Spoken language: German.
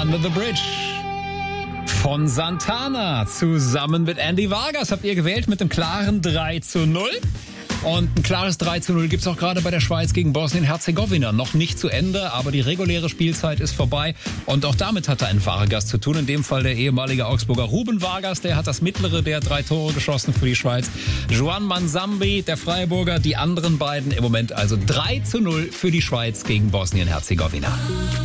Under the Bridge von Santana zusammen mit Andy Vargas habt ihr gewählt mit einem klaren 3:0. Und ein klares 3:0 gibt's auch gerade bei der Schweiz gegen Bosnien-Herzegowina. Noch nicht zu Ende, aber die reguläre Spielzeit ist vorbei. Und auch damit hatte ein Vargas zu tun. In dem Fall der ehemalige Augsburger Ruben Vargas. Der hat das mittlere der 3 Tore geschossen für die Schweiz. Juan Manzambi, der Freiburger, die anderen beiden im Moment also 3:0 für die Schweiz gegen Bosnien-Herzegowina.